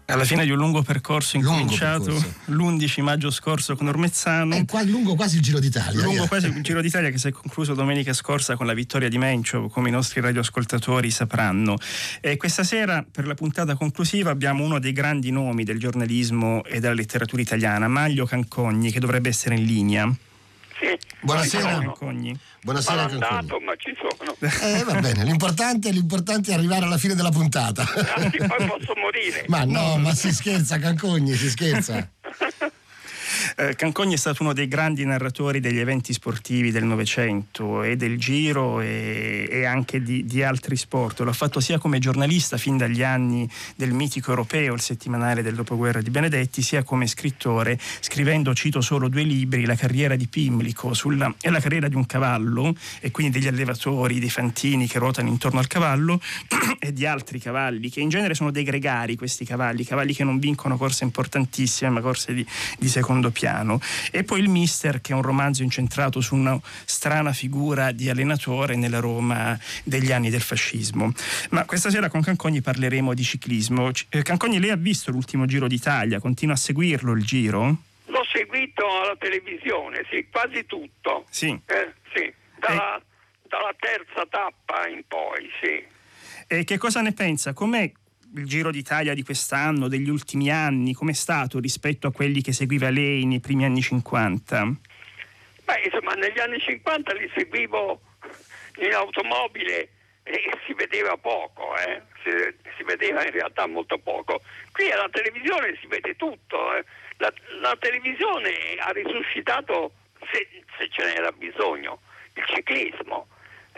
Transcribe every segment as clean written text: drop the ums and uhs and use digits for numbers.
Alla fine di un lungo percorso incominciato l'11 maggio scorso con Ormezzano. Lungo quasi il Giro d'Italia. Quasi il Giro d'Italia, che si è concluso domenica scorsa con la vittoria di Mencio, come i nostri radioascoltatori sapranno. E questa sera, per la puntata conclusiva, abbiamo uno dei grandi nomi del giornalismo e della letteratura italiana, Manlio Cancogni, che dovrebbe essere in linea. Sì. Buonasera Cancogni. Buonasera Cancogni. Ma ci sono. Va bene, l'importante è arrivare alla fine della puntata. Sì, poi posso morire. Ma no, ma si scherza, Cancogni, si scherza. Cancogni è stato uno dei grandi narratori degli eventi sportivi del Novecento e del Giro e anche di altri sport. L'ha fatto sia come giornalista fin dagli anni del mitico Europeo, il settimanale del dopoguerra di Benedetti, sia come scrittore, scrivendo, cito solo 2 libri, La carriera di Pimlico e la carriera di un cavallo, e quindi degli allevatori, dei fantini che ruotano intorno al cavallo e di altri cavalli, che in genere sono dei gregari, questi cavalli che non vincono corse importantissime ma corse di secondo piano. E poi il Mister, che è un romanzo incentrato su una strana figura di allenatore nella Roma degli anni del fascismo. Ma questa sera con Cancogni parleremo di ciclismo. Cancogni, lei ha visto l'ultimo Giro d'Italia? Continua a seguirlo il Giro? L'ho seguito alla televisione, sì, quasi tutto. Sì. Sì. Dalla terza tappa in poi, sì. E che cosa ne pensa? Com'è il Giro d'Italia di quest'anno, degli ultimi anni? Com'è stato rispetto a quelli che seguiva lei nei primi anni 50? Beh, insomma, negli anni 50 li seguivo in automobile e si vedeva poco, si vedeva in realtà molto poco. Qui alla televisione si vede tutto. La televisione ha risuscitato, se ce n'era bisogno, il ciclismo.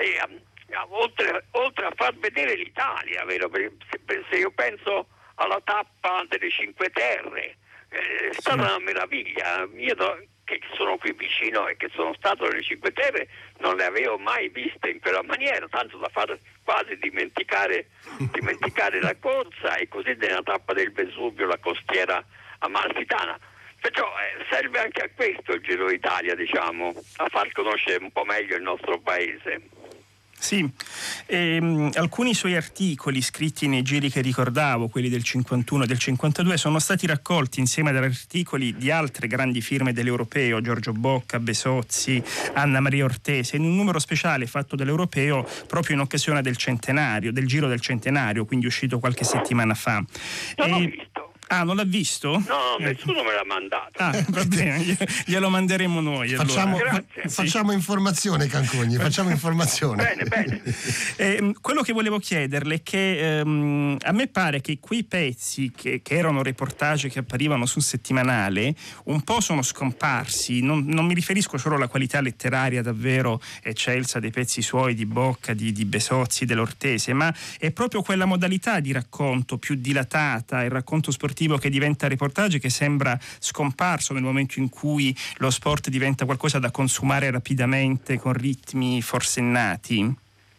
Oltre a far vedere l'Italia, vero? Se io penso alla tappa delle Cinque Terre, è stata una meraviglia. Io che sono qui vicino e che sono stato nelle Cinque Terre non le avevo mai viste in quella maniera, tanto da far quasi dimenticare la corsa, e così nella tappa del Vesuvio, la costiera amalfitana. Perciò serve anche a questo il Giro d'Italia, diciamo, a far conoscere un po' meglio il nostro paese. Sì, alcuni suoi articoli scritti nei giri che ricordavo, quelli del 51 e del 52, sono stati raccolti insieme ad articoli di altre grandi firme dell'Europeo, Giorgio Bocca, Besozzi, Anna Maria Ortese, in un numero speciale fatto dall'Europeo proprio in occasione del centenario, del Giro del centenario, quindi uscito qualche settimana fa. Non l'ho visto. Ah, non l'ha visto? No, nessuno me l'ha mandato. Ah, va bene, glielo manderemo noi. Facciamo informazione, Cancogni, facciamo informazione. Bene. Quello che volevo chiederle è che a me pare che quei pezzi che erano reportage che apparivano sul settimanale un po' sono scomparsi. Non mi riferisco solo alla qualità letteraria davvero eccelsa dei pezzi suoi, di Bocca, di Besozzi, dell'Ortese, ma è proprio quella modalità di racconto più dilatata, il racconto sportivo che diventa reportage, che sembra scomparso nel momento in cui lo sport diventa qualcosa da consumare rapidamente con ritmi forsennati.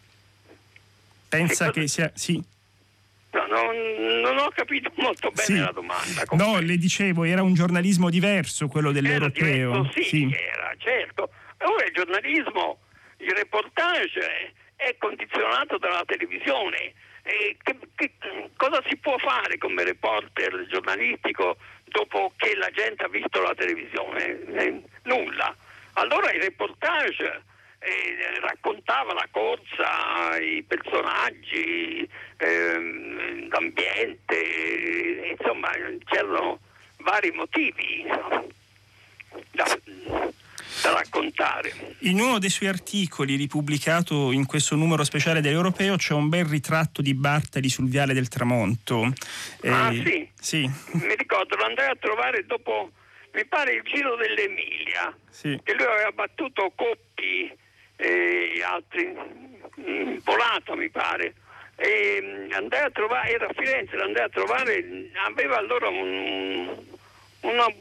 Pensa che sia... Sì. No, non ho capito molto bene la domanda. No, le dicevo, era un giornalismo diverso quello dell'Europeo. Era, certo. Ora il giornalismo, il reportage è condizionato dalla televisione. Cosa si può fare come reporter giornalistico dopo che la gente ha visto la televisione? Nulla. Allora il reportage raccontava la corsa, i personaggi, l'ambiente, insomma c'erano vari motivi da raccontare. In uno dei suoi articoli ripubblicato in questo numero speciale dell'Europeo c'è un bel ritratto di Bartali sul viale del tramonto. Sì. Mi ricordo, lo andai a trovare dopo, mi pare, il Giro dell'Emilia, che lui aveva battuto Coppi e altri, Volato mi pare, e andai a trovare, era a Firenze, lo andai a trovare, aveva allora una